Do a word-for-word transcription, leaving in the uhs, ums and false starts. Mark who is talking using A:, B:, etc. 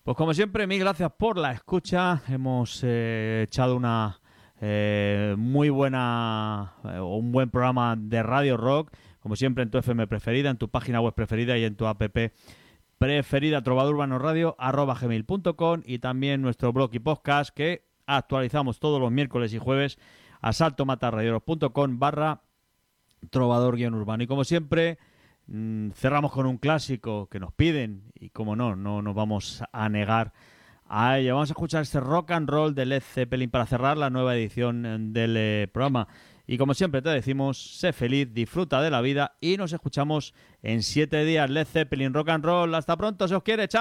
A: Pues como siempre, mil gracias por la escucha. Hemos eh, echado una eh, muy buena, eh, un buen programa de Radio Rock, como siempre en tu F M preferida, en tu página web preferida y en tu app preferida, trovadurbanosradio arroba gmail punto com, y también nuestro blog y podcast que actualizamos todos los miércoles y jueves a saltomatarradioros punto com barra trovador guión urbano. Y como siempre, mmm, cerramos con un clásico que nos piden y como no, no nos vamos a negar a ello. Vamos a escuchar este rock and roll de Led Zeppelin para cerrar la nueva edición del eh, programa. Y como siempre te decimos, sé feliz, disfruta de la vida y nos escuchamos en siete días. Led Zeppelin, rock and roll. Hasta pronto, si os quiere. Chao.